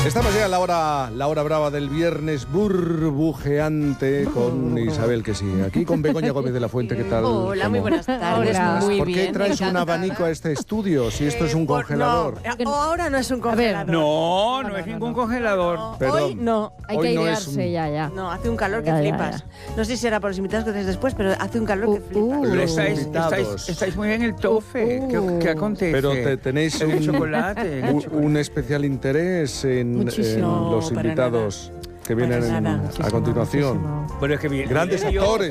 Estamos ya en la hora brava del viernes burbujeante con Isabel, que sí. Aquí con Begoña Gómez de la Fuente, ¿qué tal? Hola, muy buenas tardes. Muy ¿Por qué bien, traes un abanico a este estudio si esto es un congelador? No, ahora no es un congelador. No es ningún congelador. Perdón. Hoy no. Hay Hoy que no es airearse ya. No, hace un calor que Ya, flipas. No sé si será por los invitados que tenéis después, pero hace un calor que flipas. Los Pero estáis muy en el tofe. ¿Qué acontece? Pero tenéis el chocolate. un especial interés en Muchísimo. los No, para invitados que vienen Para nada. a continuación. Bueno, es que bien. Grandes yo- actores.